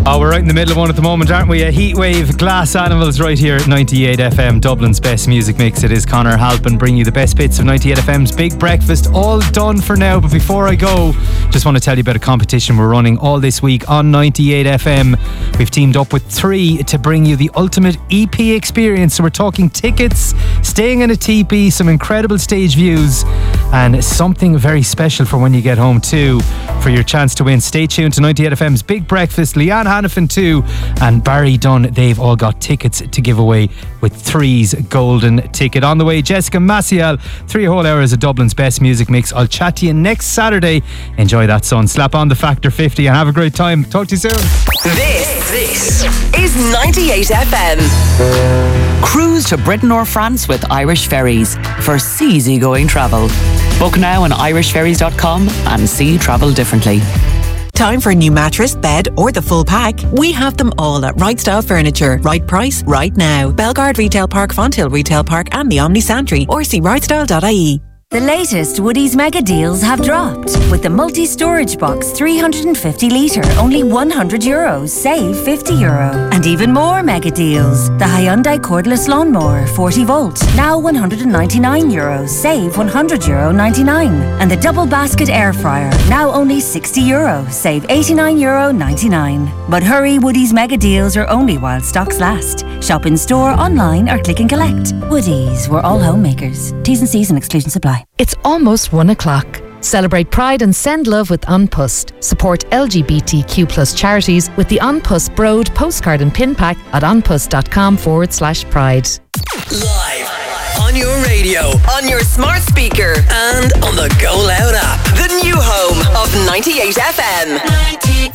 Oh, we're right in the middle of one at the moment, aren't we? A heatwave, Glass Animals right here at 98 FM, Dublin's best music mix. It is Conor Halpin bringing you the best bits of 98 FM's Big Breakfast. All done for now, but before I go, just want to tell you about a competition we're running all this week on 98 FM. We've teamed up with 3 to bring you the ultimate EP experience. So we're talking tickets, staying in a teepee, some incredible stage views, and something very special for when you get home too. For your chance to win, stay tuned to 98 FM's Big Breakfast. Leanne Hannafin too and Barry Dunn, they've all got tickets to give away with 3's golden ticket. On the way, Jessica Maciel, 3 whole hours of Dublin's best music mix. I'll chat to you next Saturday. Enjoy that, son. Slap on the Factor 50 and have a great time. Talk to you soon. This is 98 FM. Cruise to Britain or France with Irish Ferries for seasygoing travel. Book now on irishferries.com and see travel differently. Time for a new mattress, bed or the full pack? We have them all at Right Style Furniture. Right price, right now. Belgard Retail Park, Fonthill Retail Park and the Omni Santry, or see rightstyle.ie. The latest Woodie's mega deals have dropped. With the multi-storage box 350 litre, only €100, save €50. And even more mega deals. The Hyundai cordless lawnmower 40 volt, now €199, save €100.99. And the double basket air fryer, now only €60, save €89.99. But hurry, Woodie's mega deals are only while stocks last. Shop in store, online or click and collect. Woodie's, we're all homemakers. T's and C's and exclusion supply. It's almost 1 o'clock. Celebrate Pride and send love with An Post. Support LGBTQ+ charities with the An Post Broad postcard and pin pack at anpost.com/pride. Live on your radio, on your smart speaker, and on the Go Loud app. The new home of 98 FM. 98.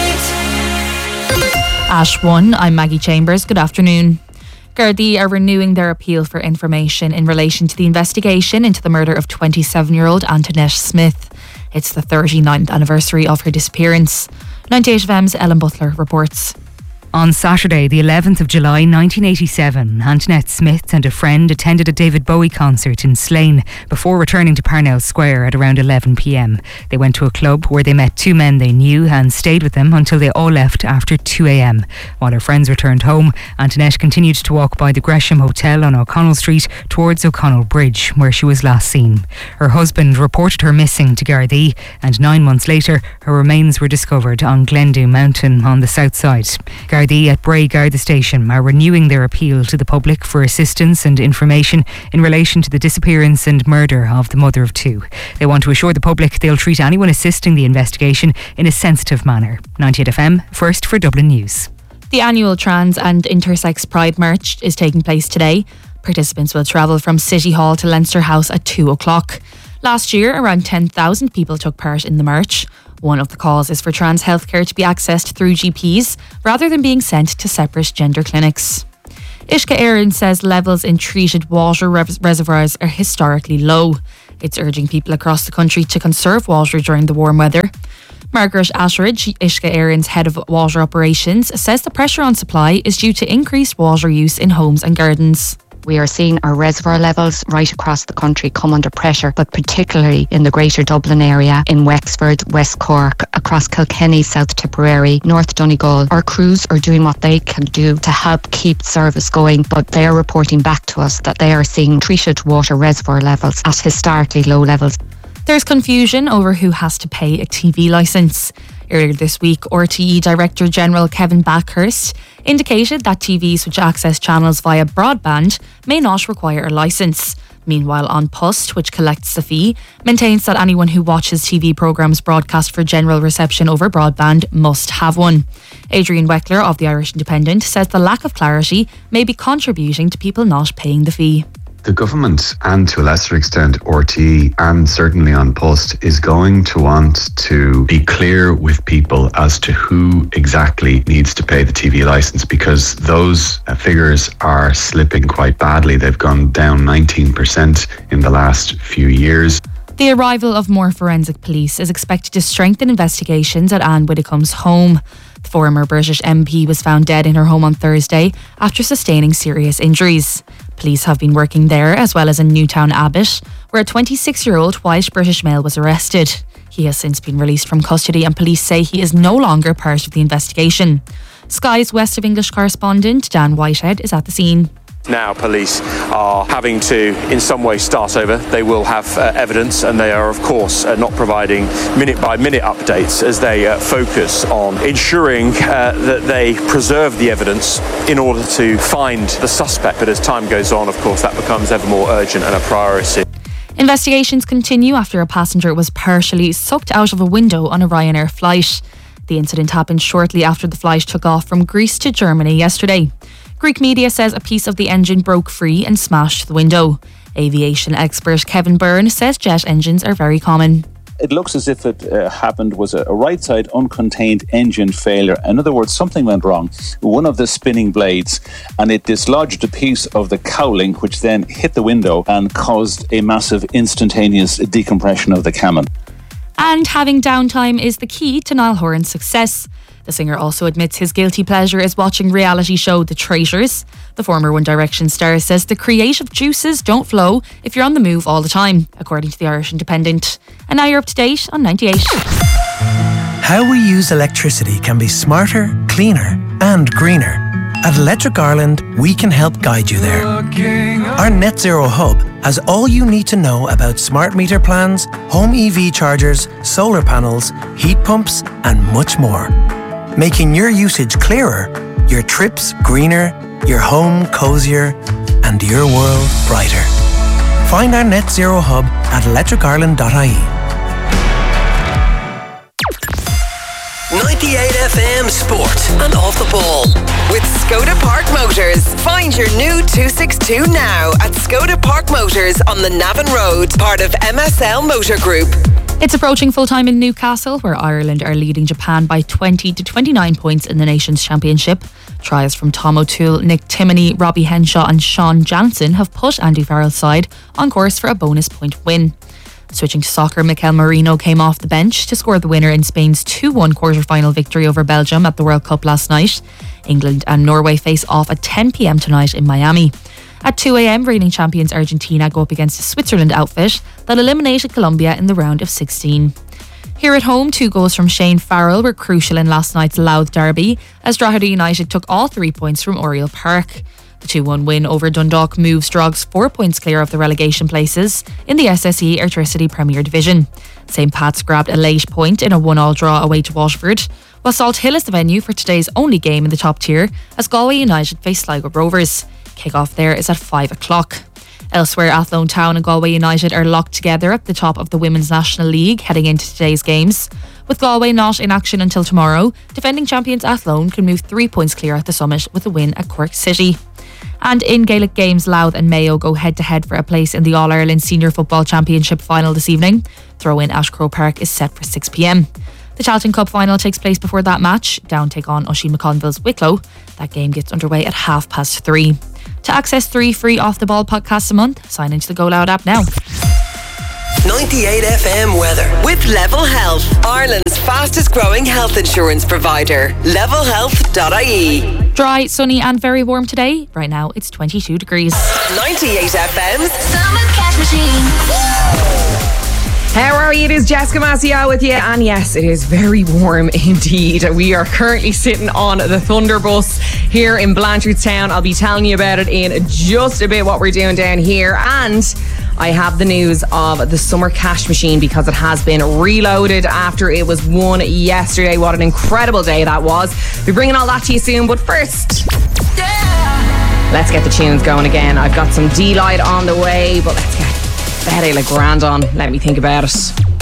Ash 1, I'm Maggie Chambers. Good afternoon. Gardaí are renewing their appeal for information in relation to the investigation into the murder of 27-year-old Antoinette Smith. It's the 39th anniversary of her disappearance. 98 FM's Ellen Butler reports. On Saturday, the 11th of July 1987, Antoinette Smith and a friend attended a David Bowie concert in Slane before returning to Parnell Square at around 11 p.m. They went to a club where they met 2 men they knew and stayed with them until they all left after 2 a.m. While her friends returned home, Antoinette continued to walk by the Gresham Hotel on O'Connell Street towards O'Connell Bridge, where she was last seen. Her husband reported her missing to Gardaí, and 9 months later, her remains were discovered on Glendew Mountain on the south side. Gardaí at Bray Garda Station are renewing their appeal to the public for assistance and information in relation to the disappearance and murder of the mother of 2. They want to assure the public they'll treat anyone assisting the investigation in a sensitive manner. 98 FM, first for Dublin News. The annual Trans and Intersex Pride March is taking place today. Participants will travel from City Hall to Leinster House at 2 o'clock. Last year, around 10,000 people took part in the march. One of the calls is for trans healthcare to be accessed through GPs rather than being sent to separate gender clinics. Uisce Éireann says levels in treated water reservoirs are historically low. It's urging people across the country to conserve water during the warm weather. Margaret Asheridge, Uisce Éireann's head of water operations, says the pressure on supply is due to increased water use in homes and gardens. We are seeing our reservoir levels right across the country come under pressure, but particularly in the Greater Dublin area, in Wexford, West Cork, across Kilkenny, South Tipperary, North Donegal. Our crews are doing what they can do to help keep service going, but they are reporting back to us that they are seeing treated water reservoir levels at historically low levels. There's confusion over who has to pay a TV licence. Earlier this week, RTE Director General Kevin Backhurst indicated that TVs which access channels via broadband may not require a licence. Meanwhile, An Post, which collects the fee, maintains that anyone who watches TV programmes broadcast for general reception over broadband must have one. Adrian Weckler of the Irish Independent says the lack of clarity may be contributing to people not paying the fee. The government, and to a lesser extent RTE, and certainly An Post, is going to want to be clear with people as to who exactly needs to pay the TV licence, because those figures are slipping quite badly. They've gone down 19% in the last few years. The arrival of more forensic police is expected to strengthen investigations at Anne Widdecombe's home. The former British MP was found dead in her home on Thursday after sustaining serious injuries. Police have been working there as well as in Newtown Abbott, where a 26-year-old white British male was arrested. He has since been released from custody and police say he is no longer part of the investigation. Sky's West of English correspondent Dan Whitehead is at the scene. Now police are having to in some way start over. They will have evidence, and they are of course not providing minute by minute updates as they focus on ensuring that they preserve the evidence in order to find the suspect. But as time goes on, of course, that becomes ever more urgent and a priority. Investigations continue after a passenger was partially sucked out of a window on a Ryanair flight. The incident happened shortly after the flight took off from Greece to Germany yesterday. Greek media says a piece of the engine broke free and smashed the window. Aviation expert Kevin Byrne says jet engines are very common. It looks as if it happened was a right-side uncontained engine failure. In other words, something went wrong with one of the spinning blades and it dislodged a piece of the cowling, which then hit the window and caused a massive instantaneous decompression of the cabin. And having downtime is the key to Niall Horan's success. The singer also admits his guilty pleasure is watching reality show The Traitors. The former One Direction star says the creative juices don't flow if you're on the move all the time, according to the Irish Independent. And now you're up to date on 98. How we use electricity can be smarter, cleaner and greener. At Electric Ireland, we can help guide you there. Our Net Zero Hub has all you need to know about smart meter plans, home EV chargers, solar panels, heat pumps and much more. Making your usage clearer, your trips greener, your home cozier and your world brighter. Find our Net Zero Hub at electricireland.ie. 98 FM Sport and Off the Ball. With Skoda Park Motors. Find your new 262 now at Skoda Park Motors on the Navan Road, part of MSL Motor Group. It's approaching full time in Newcastle, where Ireland are leading Japan by 20 to 29 points in the Nations Championship. Tries from Tom O'Toole, Nick Timoney, Robbie Henshaw and Sean Jansen have put Andy Farrell's side on course for a bonus point win. Switching to soccer, Mikel Merino came off the bench to score the winner in Spain's 2-1 quarter-final victory over Belgium at the World Cup last night. England and Norway face off at 10 p.m. tonight in Miami. At 2 a.m, reigning champions Argentina go up against a Switzerland outfit that eliminated Colombia in the round of 16. Here at home, 2 goals from Shane Farrell were crucial in last night's Louth derby, as Drogheda United took all 3 points from Oriel Park. The 2-1 win over Dundalk moves Drogs 4 points clear of the relegation places in the SSE Airtricity Premier Division. St Pat's grabbed a late point in a 1-1 draw away to Waterford, while Salt Hill is the venue for today's only game in the top tier as Galway United face Sligo Rovers. Kick-off there is at 5 o'clock. Elsewhere, Athlone Town and Galway United are locked together at the top of the Women's National League heading into today's games. With Galway not in action until tomorrow, defending champions Athlone can move 3 points clear at the summit with a win at Cork City. And in Gaelic games, Louth and Mayo go head-to-head for a place in the All-Ireland Senior Football Championship final this evening. Throw-in at Crow Park is set for 6 p.m. The Charlton Cup final takes place before that match. Down take on Oisin McConville's Wicklow. That game gets underway at 3:30. To access 3 free Off the Ball podcasts a month, sign into the Go Loud app now. 98 FM weather with Level Health, Ireland's fastest growing health insurance provider. Levelhealth.ie. Dry, sunny and very warm today. Right now it's 22 degrees. 98 FM's Summer Cash Machine. How are you? It is Jessica Masia with you, and yes, it is very warm indeed. We are currently sitting on the Thunder Bus here in Blanchardstown. I'll be telling you about it in just a bit, what we're doing down here, and I have the news of the Summer Cash Machine because it has been reloaded after it was won yesterday. What an incredible day that was. We're bringing all that to you soon, but first, let's get the tunes going again. I've got some D-Light on the way, but let's get Betty LeGrand on. Let me think about it.